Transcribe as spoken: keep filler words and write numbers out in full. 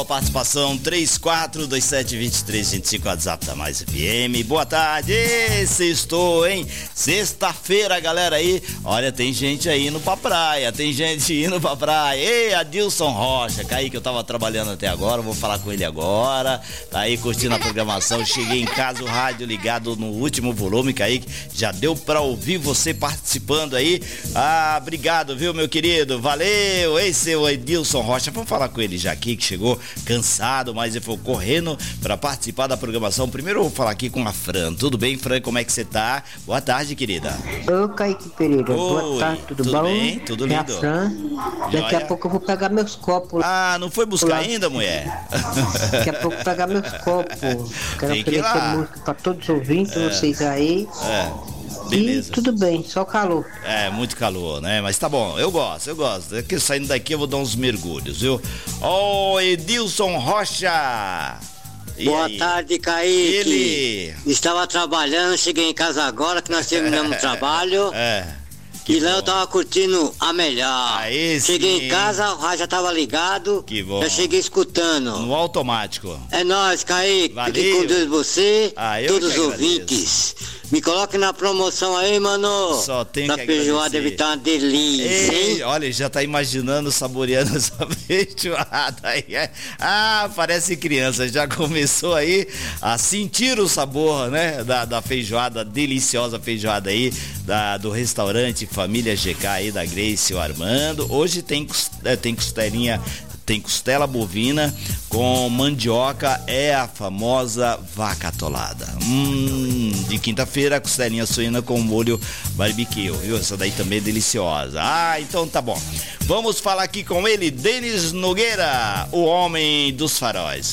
Participação três quatro dois sete dois três dois cinco, WhatsApp da Mais F M. Boa tarde, sextou, hein? Sexta-feira, galera aí. Olha, tem gente aí indo pra praia, tem gente indo pra praia. Ei, Adilson Rocha, Kaique, eu tava trabalhando até agora, vou falar com ele agora. Tá aí curtindo a programação. Cheguei em casa, o rádio ligado no último volume, Kaique. Já deu pra ouvir você participando aí. Ah, obrigado, viu, meu querido? Valeu, esse é o Adilson Rocha. Vamos falar com ele já aqui, que chegou cansado, mas ele foi correndo para participar da programação. Primeiro eu vou falar aqui com a Fran. Tudo bem, Fran? Como é que você tá? Boa tarde, querida. Ô, Kaique Pereira. Oi, boa tarde, tudo, tudo bom? Tudo bem? Tudo lindo. É a Fran. Daqui Joia. a pouco eu vou pegar meus copos. Ah, não foi buscar lá ainda, mulher? Daqui a pouco eu vou pegar meus copos. Quero Tem que ir oferecer lá. música pra todos os ouvintes, é. vocês aí. É. Beleza. E tudo bem, só calor. É, muito calor, né? Mas tá bom, eu gosto, eu gosto. É que saindo daqui eu vou dar uns mergulhos, viu? Ô, oh, Edilson Rocha! E Boa aí? tarde, Kaique. Ele... Estava trabalhando, cheguei em casa agora, que nós terminamos o trabalho. É. Que e lá bom. eu tava curtindo a melhor. Aí cheguei sim. em casa, o rádio já tava ligado. Que bom. Já cheguei escutando. No automático. É nóis, Kaique. Valeu. Fique com Deus você, ah, todos os ouvintes. Me coloque na promoção aí, mano. Só tem que agradecer. A feijoada deve estar uma delícia, Ei, hein? Olha, já tá imaginando, saboreando essa feijoada aí. Ah, parece criança, já começou aí a sentir o sabor, né? Da, da feijoada, deliciosa feijoada aí, da, do restaurante Família G K aí, da Grace e o Armando. Hoje tem, tem costelinha... Tem costela bovina com mandioca, é a famosa vaca atolada. Hum, de quinta-feira, costelinha suína com molho barbecue, viu? Essa daí também é deliciosa. Ah, então tá bom. Vamos falar aqui com ele, Denis Nogueira, o homem dos faróis.